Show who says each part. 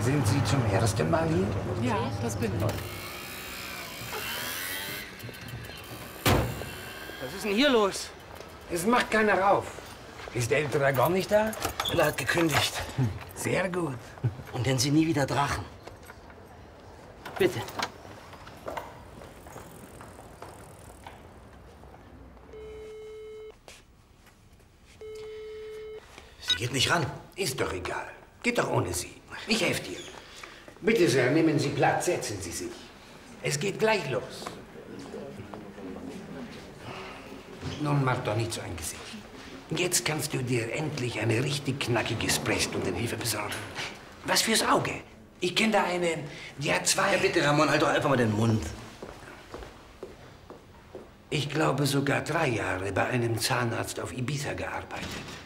Speaker 1: Sind Sie zum ersten Mal hier?
Speaker 2: Ja, das bin ich.
Speaker 3: Was ist denn hier los?
Speaker 1: Es macht keiner auf. Ist der ältere gar nicht da?
Speaker 3: Er hat gekündigt.
Speaker 1: Sehr gut.
Speaker 3: Und dann sie nie wieder Drachen. Bitte. Sie geht nicht ran.
Speaker 1: Ist doch egal. Geht doch ohne Sie. Ich helfe dir. Bitte sehr, nehmen Sie Platz, setzen Sie sich. Es geht gleich los. Nun, mach doch nicht so ein Gesicht. Jetzt kannst du dir endlich eine richtig knackige Sprechstundenhilfe besorgen. Was fürs Auge. Ich kenne da eine, die hat zwei...
Speaker 3: Ja, bitte, Ramon, halt doch einfach mal den Mund.
Speaker 1: Ich glaube sogar 3 Jahre bei einem Zahnarzt auf Ibiza gearbeitet.